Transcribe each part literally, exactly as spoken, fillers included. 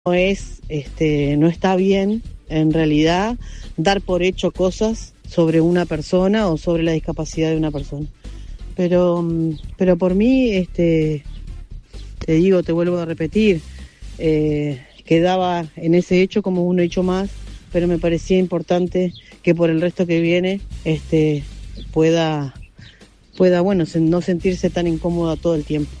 No es, este, no está bien, en realidad, dar por hecho cosas sobre una persona o sobre la discapacidad de una persona. Pero, pero por mí, este, te digo, te vuelvo a repetir, eh, quedaba en ese hecho como un hecho más, pero me parecía importante que por el resto que viene, este, pueda, pueda, bueno, no sentirse tan incómoda todo el tiempo.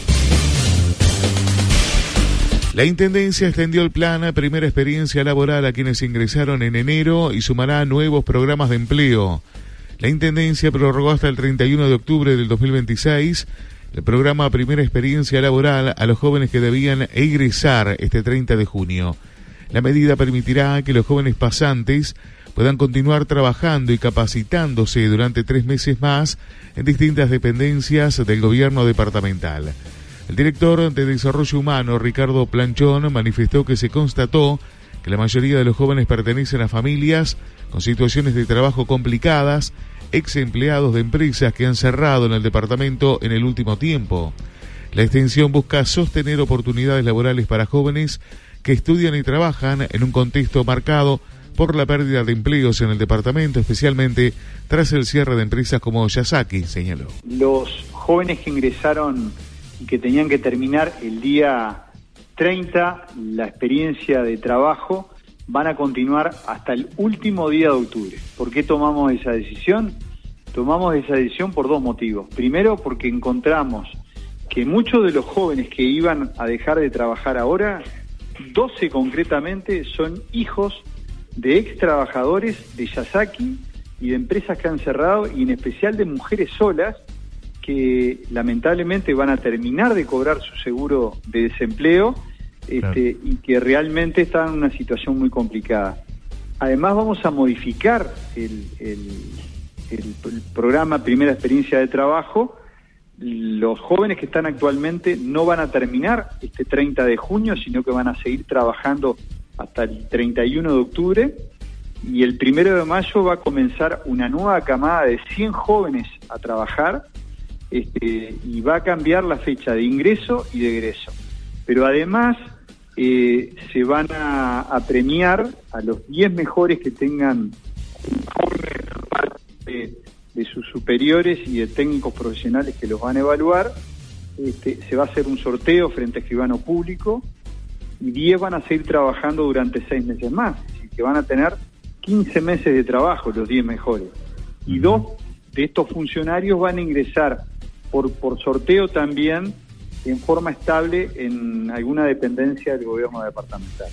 La Intendencia extendió el plan Primera Experiencia Laboral a quienes ingresaron en enero y sumará nuevos programas de empleo. La Intendencia prorrogó hasta el treinta y uno de octubre del dos mil veintiséis el programa Primera Experiencia Laboral a los jóvenes que debían egresar este treinta de junio. La medida permitirá que los jóvenes pasantes puedan continuar trabajando y capacitándose durante tres meses más en distintas dependencias del gobierno departamental. El director de Desarrollo Humano, Ricardo Planchón, manifestó que se constató que la mayoría de los jóvenes pertenecen a familias con situaciones de trabajo complicadas, ex empleados de empresas que han cerrado en el departamento en el último tiempo. La extensión busca sostener oportunidades laborales para jóvenes que estudian y trabajan en un contexto marcado por la pérdida de empleos en el departamento, especialmente tras el cierre de empresas como Yasaki, señaló. Los jóvenes que ingresaron y que tenían que terminar el día treinta la experiencia de trabajo van a continuar hasta el último día de octubre. ¿Por qué tomamos esa decisión? Tomamos esa decisión por dos motivos. Primero, porque encontramos que muchos de los jóvenes que iban a dejar de trabajar ahora, doce concretamente, son hijos de ex trabajadores de Yasaki y de empresas que han cerrado, y en especial de mujeres solas que lamentablemente van a terminar de cobrar su seguro de desempleo, este, claro. y que realmente están en una situación muy complicada. Además vamos a modificar el, el, el, el programa Primera Experiencia de Trabajo. Los jóvenes que están actualmente no van a terminar este treinta de junio, sino que van a seguir trabajando hasta el treinta y uno de octubre, y el primero de mayo va a comenzar una nueva camada de cien jóvenes a trabajar. Este, y va a cambiar la fecha de ingreso y de egreso. Pero además eh, se van a, a premiar a los diez mejores que tengan informes de, de sus superiores y de técnicos profesionales que los van a evaluar. Este, se va a hacer un sorteo frente a escribano público y diez van a seguir trabajando durante seis meses más. Es decir, que van a tener quince meses de trabajo los diez mejores. Y dos de estos funcionarios van a ingresar Por, por sorteo también en forma estable en alguna dependencia del gobierno departamental.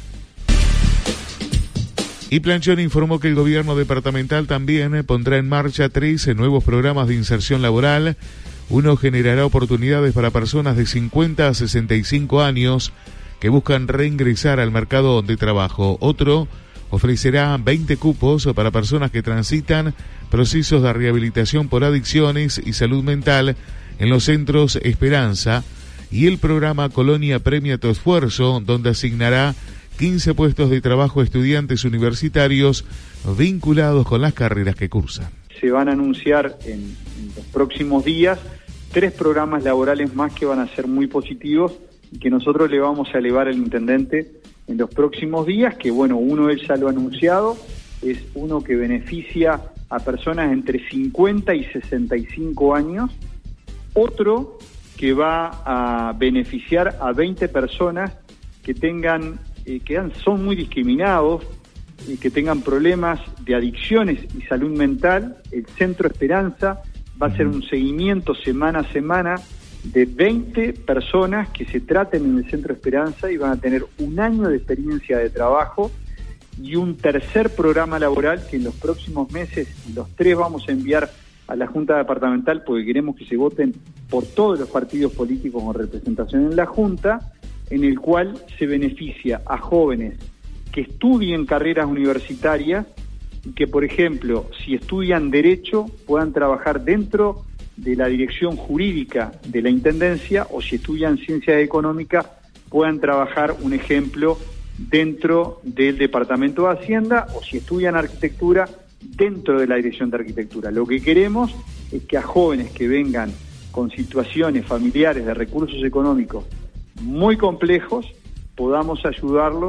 Y Planchón informó que el gobierno departamental también pondrá en marcha tres nuevos programas de inserción laboral. Uno generará oportunidades para personas de cincuenta a sesenta y cinco años que buscan reingresar al mercado de trabajo. Otro ofrecerá veinte cupos para personas que transitan procesos de rehabilitación por adicciones y salud mental en los centros Esperanza, y el programa Colonia Premia Tu Esfuerzo, donde asignará quince puestos de trabajo a estudiantes universitarios vinculados con las carreras que cursan. Se van a anunciar en, en los próximos días tres programas laborales más que van a ser muy positivos y que nosotros le vamos a elevar al intendente en los próximos días, que bueno, uno él ya lo ha anunciado, es uno que beneficia a personas entre cincuenta y sesenta y cinco años, otro que va a beneficiar a veinte personas que tengan, eh, que son muy discriminados, y que tengan problemas de adicciones y salud mental. El Centro Esperanza va a hacer un seguimiento semana a semana de veinte personas que se traten en el Centro Esperanza y van a tener un año de experiencia de trabajo y un tercer programa laboral que en los próximos meses, los tres vamos a enviar a la Junta Departamental porque queremos que se voten por todos los partidos políticos con representación en la Junta, en el cual se beneficia a jóvenes que estudien carreras universitarias y que, por ejemplo, si estudian Derecho, puedan trabajar dentro de la dirección jurídica de la Intendencia, o si estudian Ciencias Económicas, puedan trabajar, un ejemplo, dentro del Departamento de Hacienda, o si estudian Arquitectura, dentro de la Dirección de Arquitectura. Lo que queremos es que a jóvenes que vengan con situaciones familiares de recursos económicos muy complejos podamos ayudarlos